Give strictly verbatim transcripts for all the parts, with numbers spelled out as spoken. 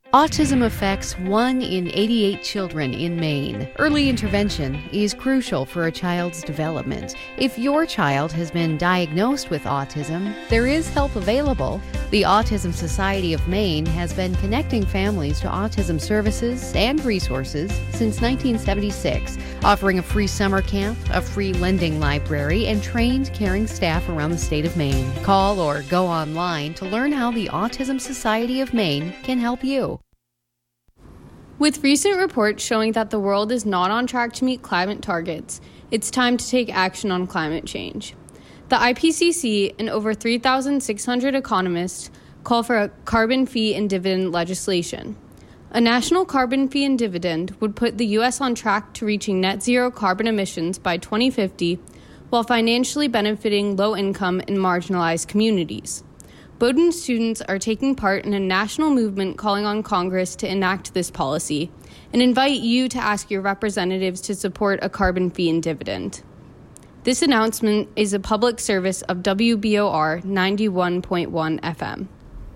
Autism affects one in eighty-eight children in Maine. Early intervention is crucial for a child's development. If your child has been diagnosed with autism, there is help available. The Autism Society of Maine has been connecting families to autism services and resources since nineteen seventy-six, offering a free summer camp, a free lending library, and trained caring staff around the state of Maine. Call or go online to learn how the Autism Society of Maine can help you. With recent reports showing that the world is not on track to meet climate targets, it's time to take action on climate change. The I P C C and over three thousand six hundred economists call for a carbon fee and dividend legislation. A national carbon fee and dividend would put the U S on track to reaching net zero carbon emissions by twenty fifty, while financially benefiting low-income and marginalized communities. Bowdoin students are taking part in a national movement calling on Congress to enact this policy and invite you to ask your representatives to support a carbon fee and dividend. This announcement is a public service of W B O R ninety-one point one F M.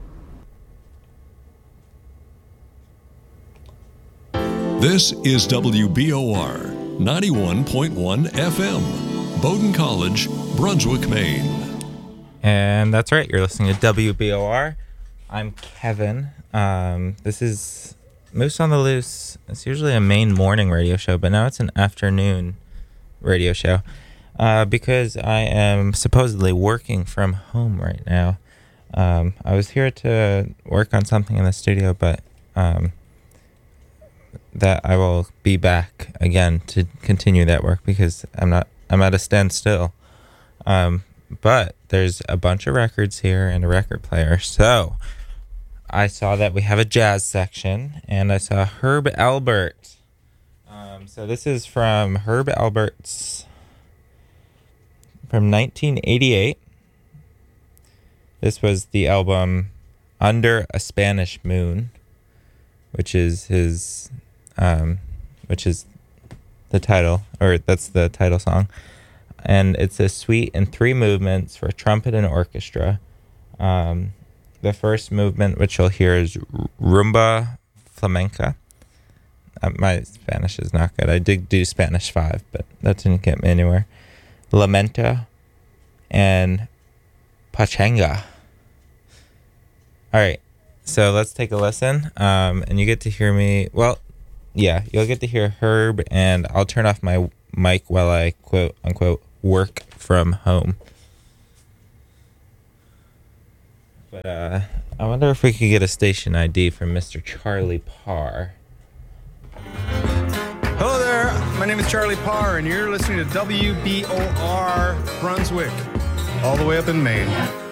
This is W B O R ninety-one point one F M, Bowdoin College, Brunswick, Maine. And that's right, you're listening to W B O R. I'm Kevin. Um, this is Moose on the Loose. It's usually a Maine morning radio show, but now it's an afternoon radio show uh, because I am supposedly working from home right now. Um, I was here to work on something in the studio, but um, that I will be back again to continue that work because I'm not. I'm at a standstill. Um, But there's a bunch of records here and a record player. So I saw that we have a jazz section, and I saw Herb Alpert. Um, so this is from Herb Alpert's from nineteen eighty-eight. This was the album Under a Spanish Moon, which is his, um, which is the title, or that's the title song. And it's a suite in three movements for trumpet and orchestra. Um, the first movement, which you'll hear, is Rumba Flamenca. Uh, my Spanish is not good. I did do Spanish five, but that didn't get me anywhere. Lamento and Pachanga. All right, so let's take a listen. Um, and you get to hear me. Well, yeah, you'll get to hear Herb, and I'll turn off my mic while I quote unquote work from home. But uh, I wonder if we could get a station I D from Mister Charlie Parr. Hello there, my name is Charlie Parr, and you're listening to W B O R Brunswick, all the way up in Maine.